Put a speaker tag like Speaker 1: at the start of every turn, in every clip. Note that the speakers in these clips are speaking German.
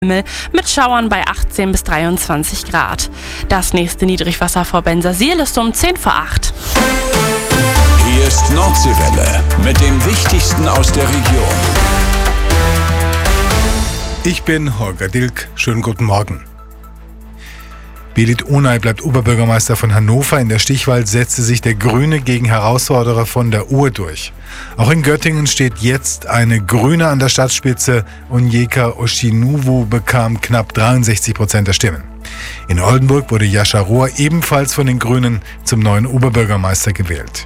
Speaker 1: mit Schauern bei 18 bis 23 Grad. Das nächste Niedrigwasser vor Bensersiel ist um 10 vor 8.
Speaker 2: Hier ist Nordseewelle mit dem Wichtigsten aus der Region.
Speaker 3: Ich bin Holger Dilk. Schönen guten Morgen. Belit Onay bleibt Oberbürgermeister von Hannover. In der Stichwahl setzte sich der Grüne gegen Herausforderer von der Uhr durch. Auch in Göttingen steht jetzt eine Grüne an der Stadtspitze. Onyeka Oshinuwu bekam knapp 63% der Stimmen. In Oldenburg wurde Jascha Rohr ebenfalls von den Grünen zum neuen Oberbürgermeister gewählt.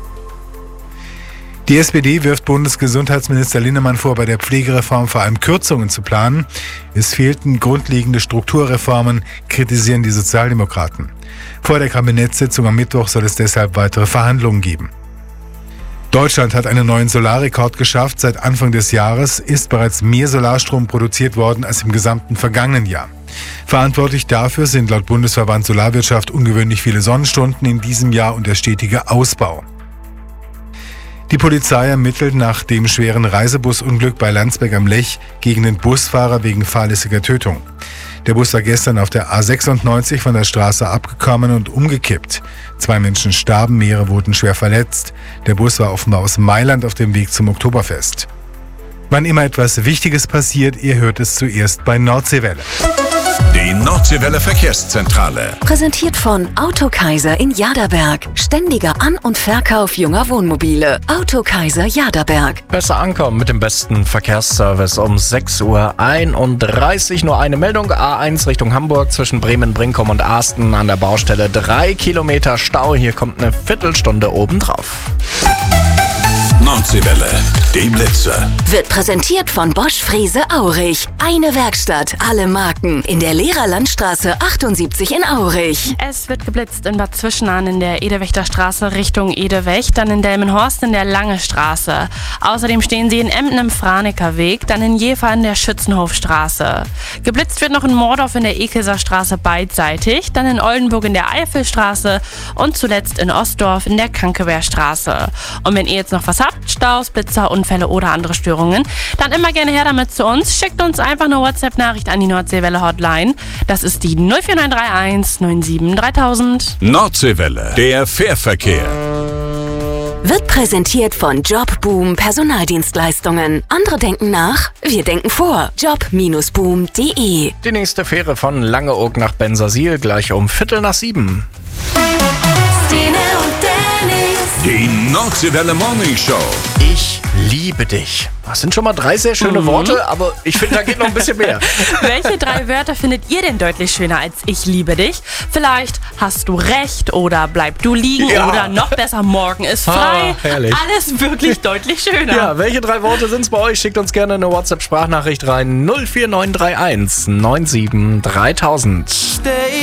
Speaker 3: Die SPD wirft Bundesgesundheitsminister Linnemann vor, bei der Pflegereform vor allem Kürzungen zu planen. Es fehlten grundlegende Strukturreformen, kritisieren die Sozialdemokraten. Vor der Kabinettssitzung am Mittwoch soll es deshalb weitere Verhandlungen geben. Deutschland hat einen neuen Solarrekord geschafft. Seit Anfang des Jahres ist bereits mehr Solarstrom produziert worden als im gesamten vergangenen Jahr. Verantwortlich dafür sind laut Bundesverband Solarwirtschaft ungewöhnlich viele Sonnenstunden in diesem Jahr und der stetige Ausbau. Die Polizei ermittelt nach dem schweren Reisebusunglück bei Landsberg am Lech gegen den Busfahrer wegen fahrlässiger Tötung. Der Bus war gestern auf der A96 von der Straße abgekommen und umgekippt. 2 Menschen starben, mehrere wurden schwer verletzt. Der Bus war offenbar aus Mailand auf dem Weg zum Oktoberfest. Wann immer etwas Wichtiges passiert, ihr hört es zuerst bei Nordseewelle.
Speaker 2: Die Nordseewelle Verkehrszentrale.
Speaker 4: Präsentiert von Autokaiser in Jaderberg. Ständiger An- und Verkauf junger Wohnmobile. Autokaiser Jaderberg.
Speaker 5: Besser ankommen mit dem besten Verkehrsservice um 6:31 Uhr. Nur eine Meldung. A1 Richtung Hamburg zwischen Bremen, Brinkum und Asten an der Baustelle 3 Kilometer Stau. Hier kommt eine Viertelstunde obendrauf.
Speaker 2: Nordseewelle, die Blitzer.
Speaker 4: Wird präsentiert von Bosch Frese Aurich. Eine Werkstatt, alle Marken. In der Lehrerlandstraße 78 in Aurich.
Speaker 1: Es wird geblitzt in Bad Zwischenahn in der Edewächterstraße Richtung Edewecht, dann in Delmenhorst in der Lange Straße. Außerdem stehen sie in Emden im Franeker Weg, dann in Jever in der Schützenhofstraße. Geblitzt wird noch in Mordorf in der Ekeser Straße beidseitig, dann in Oldenburg in der Eifelstraße und zuletzt in Ostdorf in der Kankewehrstraße. Und wenn ihr jetzt noch was habt, Staus, Blitzer, Unfälle oder andere Störungen, dann immer gerne her damit zu uns. Schickt uns einfach eine WhatsApp-Nachricht an die Nordseewelle Hotline. Das ist die 04931 97 3000.
Speaker 2: Nordseewelle, der Fährverkehr.
Speaker 4: Wird präsentiert von Jobboom Personaldienstleistungen. Andere denken nach, wir denken vor. Job-boom.de.
Speaker 5: Die nächste Fähre von Langeoog nach Bensersiel gleich um 6:45.
Speaker 2: Die Nordseewelle Morning Show.
Speaker 5: Ich liebe dich. Das sind schon mal 3 sehr schöne Worte, aber ich finde, da geht noch ein bisschen mehr.
Speaker 1: Welche 3 Wörter findet ihr denn deutlich schöner als ich liebe dich? Vielleicht hast du recht oder bleib du liegen oder noch besser, morgen ist frei.
Speaker 5: Herrlich.
Speaker 1: Alles wirklich deutlich schöner.
Speaker 5: Ja, welche 3 Worte sind es bei euch? Schickt uns gerne eine WhatsApp-Sprachnachricht rein. 04931 97 3000.